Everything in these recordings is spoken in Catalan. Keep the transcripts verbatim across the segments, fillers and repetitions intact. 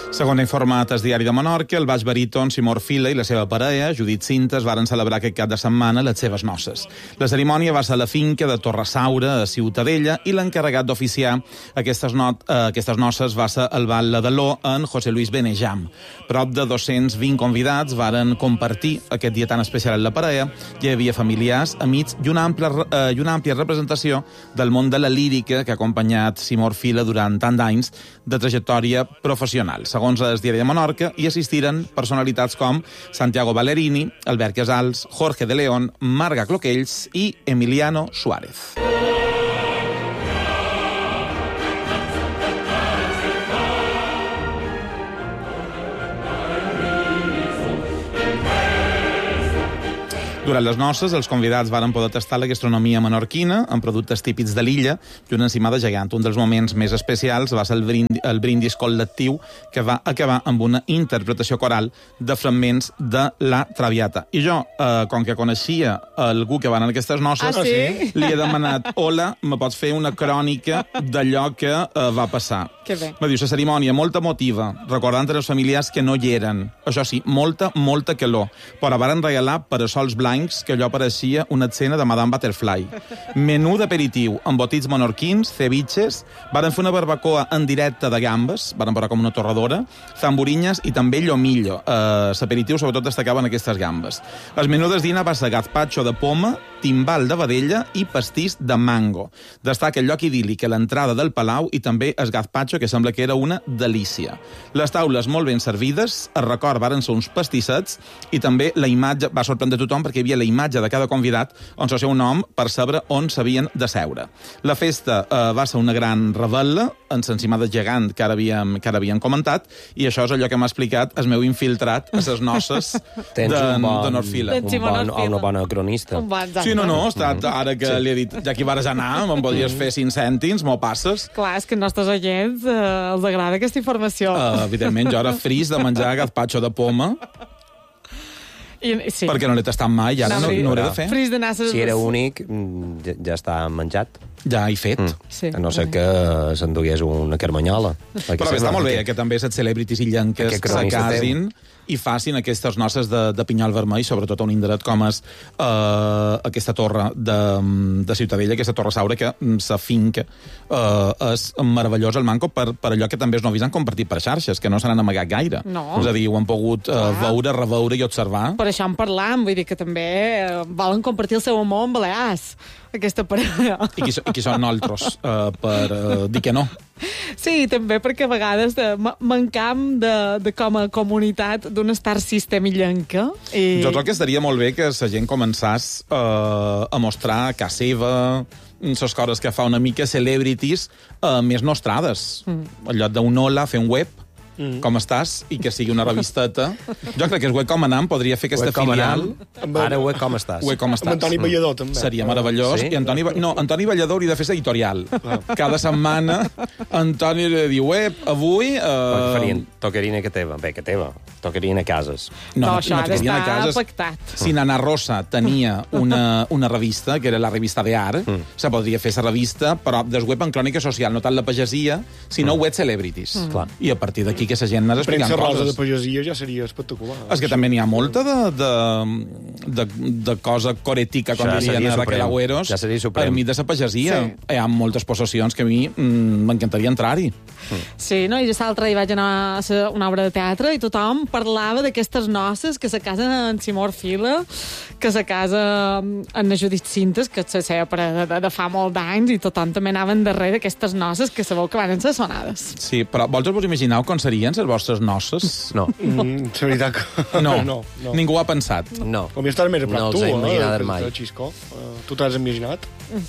Segons ha informat el Diari de Menorca, el baix baríton Simó Fila i la seva parella, Judit Cintas, varen celebrar aquest cap de setmana les seves noces. La cerimònia va ser a la finca de Torresaura, a Ciutadella, i l'encarregat d'oficiar aquestes, not, eh, aquestes noces va ser el Val Ladaló en José Luis Benejam. Prop de dos-cents vint convidats varen compartir aquest dia tan especial en la parella. Hi havia familiars, amics i una àmplia, eh, i una àmplia representació del món de la lírica que ha acompanyat Simó Fila durant tant d'anys de trajectòria professional. Segons el Diari de Menorca, hi assistiren personalitats com Santiago Ballerini, Albert Casals, Jorge de León, Marga Cloquells i Emiliano Suárez. Durant les noces, els convidats varen poder tastar la gastronomia menorquina amb productes típics de l'illa i una encimada gegant. Un dels moments més especials va ser el brindis, el brindis col·lectiu que va acabar amb una interpretació coral de fragments de la Traviata. I jo, eh, com que coneixia algú que va anar a aquestes noces, ah, sí? li he demanat, hola, me pots fer una crònica d'allò que eh, va passar. Que bé. Va dir, la cerimònia molt emotiva, recordant els familiars que no hi eren. Això sí, molta, molta calor. Però varen regalar parasols blancs que allò pareixia una escena de Madame Butterfly. Menú d'aperitiu, embotits menorquins, ceviches, varen fer una barbacoa en directe de gambes, varen parar com una torradora, zamburinyes i també llomillo. Eh, L'aperitiu sobretot destacaven aquestes gambes. El menú del dinar va ser gazpacho de poma, timbal de vedella i pastís de mango. Destaca el lloc idíl·lic a l'entrada del palau i també el gazpacho, que sembla que era una delícia. Les taules molt ben servides, el record varen ser uns pastissets i també la imatge va sorprendre tothom perquè hi havia la imatge de cada convidat on el seu nom per saber on s'havien de seure. La festa eh, va ser una gran revetla en l'encimada gegant que ara, havíem, que ara havíem comentat i això és allò que m'ha explicat el meu infiltrat a les noces de, bon, de Norfila. Un bon, una bona cronista. Un bon, sí, no, no, ha estat, ara que sí. Li he dit, ja que hi vares anar, me'n podries fer cinc cèntims, m'ho passes. Clar, és que als nostres agents eh, els agrada aquesta informació. Uh, evidentment, jo era fris de menjar gazpacho de poma. I, sí. Perquè no l'he tastat mai, i ara no, no ho he de fer. Fris de nasses... Si era únic, ja, ja està menjat. Ja he fet. Mm. Sí. A no ser que s'endugués una carmanyola. Però bé, està molt bé que també les celebrities illenques se casin i facin aquestes noces de, de pinyol vermell, sobretot a un indret com és uh, aquesta torre de, de Ciutadella, aquesta torre Saura, que sa finca uh, és meravellós el manco per, per allò que també els novis han compartit per xarxes, que no se n'han amagat gaire. No. És a dir, ho han pogut uh, veure, reveure i observar. Per això en parlam, vull dir que també uh, volen compartir el seu amor amb Balears, aquesta parella. I qui, i qui són nosaltres uh, per uh, dir que no. Sí, també perquè a vegades de, mancam de, de com a comunitat d'un star system illenca. I... Jo crec que estaria molt bé que la gent començàs uh, a mostrar a casa seva les coses que fa una mica celebrities uh, més nostrades. Mm. En lloc d'un hola, fer un web, Mm. com estàs, i que sigui una revisteta. Jo crec que el Web Com Anam podria fer aquesta filial. Ara, Web Com Estàs. Web Com Estàs. Amb Antoni Ballador, també. Seria meravellós. Sí? I Antoni, no, Antoni Ballador hauria de fer editorial. Ah. Cada setmana, Antoni li diu, Web, avui... Uh... Farien tocarina que teva. Bé, que teva. Tocarina cases. No, no, això no, ha d'estar pactat. Si Nana Rosa tenia una, una revista, que era la revista de Art, mm. se podria fer la revista, però des web en crònica social, no tant la pagesia, sinó mm. web celebrities. Mm. I a partir d'aquí que la gent anés explicant la coses. rosa de pagesia ja seria espectacular. És que també n'hi ha molta de, de, de, de cosa coretica, com ja dirien a Raquel Agüeros, ja per mi de la pagesia. Sí. Hi ha moltes possessions que a mi m'encantaria entrar-hi. Sí, no? I l'altre hi vaig anar a ser una obra de teatre i tothom parlava d'aquestes noces que se casen en Simó Fila, que se casa en Judit Cintas, que se seva de, de, de fa molt d'anys, i tothom també anaven darrere d'aquestes noces que sabeu que van ser sonades. Sí, però vosaltres vos imagineu com serien les vostres noces? No. Mm, la veritat que... No. no, no. Ningú ho ha pensat. No. Com ja estàs més a prop no tu, eh? No eh? mai. Xisco. Uh, tu t'has imaginat?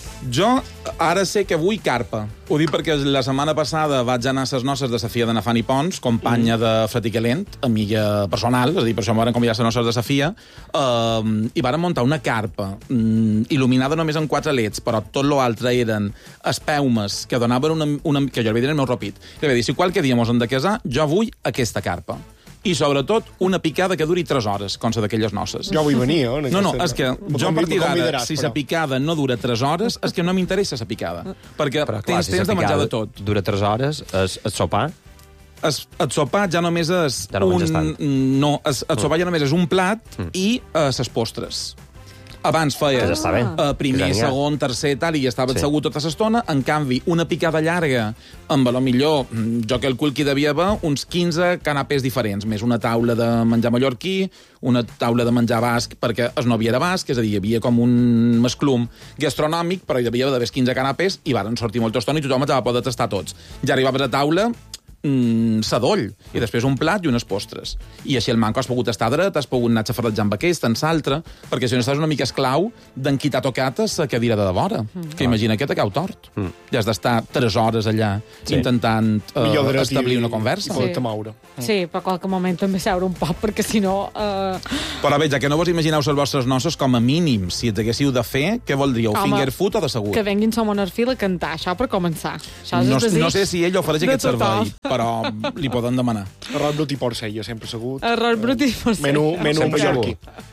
Jo ara sé que vull carpa. Ho dic perquè la setmana passada vaig anar a les noces de Safia de Nafani Pons, companya mm. de Fratiquelent, amiga personal, és a dir, per això em van convidar a les noces de Safia, uh, i varen muntar una carpa um, il·luminada només amb quatre leds, però tot l'altre eren espeumes que donaven una, una... que jo li vaig dir el meu ropit. I li vaig dir, si qualque dia mos hem de casar, jo vull aquesta carpa. I, sobretot, una picada que duri tres hores, com la d'aquelles noces. Jo vull venir, eh? No, no, és que jo a partir d'ara, si la picada no dura tres hores, és que no m'interessa la picada. Perquè però, clar, tens si temps de menjar de tot. Dura tres hores, el, el sopar... es, el sopar ja només és Ja no menges un... tant. No, es, el sopar ja només és un plat Mm. i uh, ses postres. Abans feia Que ja està bé. uh, primer, Que ja n'hi ha. segon, tercer, tal, i estaves Sí. segut tota l'estona. En canvi, una picada llarga, amb a lo millor, mm, jo calculo que hi devia haver uns quinze canapés diferents, més una taula de menjar mallorquí, una taula de menjar basc, perquè es no havia de basc, és a dir, hi havia com un masclum gastronòmic, però hi devia d'haver quinze canapés, i varen sortir molta estona i tothom els va poder tastar tots. Ja arribaves a taula, mm, sadoll, i després un plat i unes postres. I així el manco has pogut estar dret, has pogut anar xafarrejant amb aquest, en l'altre, perquè si no estàs una mica esclau d'en qui t'ha tocat a cadira de devora, mm. que imagina que te cau tort. Mm. Ja has d'estar tres hores allà Sí. intentant Millor uh, dret establir i- una conversa. i Sí. poder-te moure. Sí, però a qualque moment també seure un poc, perquè si no... Uh... Però bé, ja que no vos imagineu les vostres noces com a mínim, si els haguéssiu de fer, què voldríeu? Home, Finger food o de segur? Que venguin som Monarfil a cantar, això per començar. Això és No, el desig no sé si ell ofereix de aquest tothom. servei, però li poden demanar. Arròs brut i porcella, sempre segut. Arròs brut i porcella. Menú, menú Sempre mallorquí.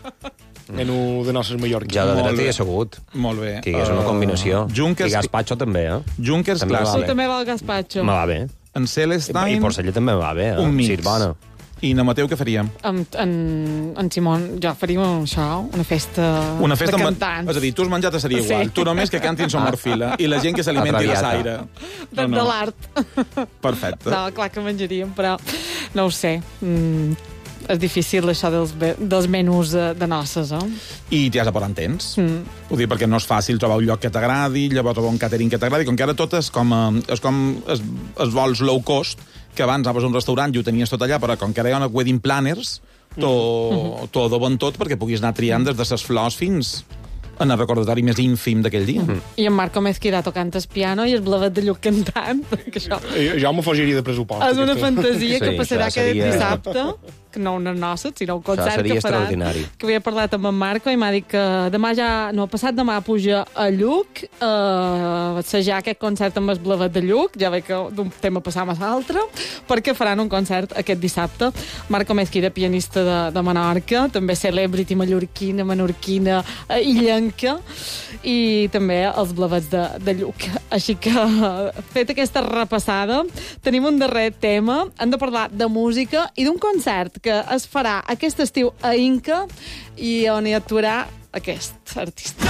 Menú de nostres mallorquí. Ja de Molt dret bé. hi he segut. Molt bé. Que és una Uh, combinació. Junkers, I gazpacho també, eh? Junkers També va Tu clàssic. bé. també va al gazpacho. Me va bé. En I, Celestine, I porcella també me va bé, eh? un mix. Si és bona. I na Mateu, què faríem? En, en, en Simon, jo faríem això, una festa, Una festa de amb... cantants. És a dir, tu has menjat a seria Sí. igual. Tu només que cantin somorfila. I la gent que s'alimenti de Atraviata. l'aire. de, de l'art. Perfecte. No, clar que menjaríem, però no ho sé. Mm, és difícil això dels, be- dels menús de, de noces, eh? I t'hi has de posar en temps. Mm. Ho dic perquè no és fàcil trobar un lloc que t'agradi, llavors trobar un catering que t'agradi, com que ara tot és com, eh, és com es, es vols low cost, que abans anaves a un restaurant i ho tenies tot allà, però com que ara hi ha una wedding planners, t'ho mm-hmm. t'ho adoben tot perquè puguis anar triant des de ses flors fins en el recordatori més ínfim d'aquell dia. Mm. I en Marco Mezquida tocant el piano i el blavet de Lluc cantant. Que això Eh, Jo m'ho fugiria de pressupost. és una aquesta. fantasia que Sí, passarà això aquest seria- dissabte, que no unes noces, sinó un concert seria que faran. extraordinari. Que havia parlat amb en Marco i m'ha dit que demà ja, no, passat demà puja a Lluc, eh, assajar aquest concert amb el blavet de Lluc, ja veig que d'un tema passam a l'altre, perquè faran un concert aquest dissabte. Marco Mezquida, pianista de, de Menorca, també celebrity mallorquina, menorquina, eh, illenca, i també els blavets de, de Lluc. Així que, fet aquesta repassada, tenim un darrer tema. Hem de parlar de música i d'un concert que es farà aquest estiu a Inca i on hi actuarà aquest artista.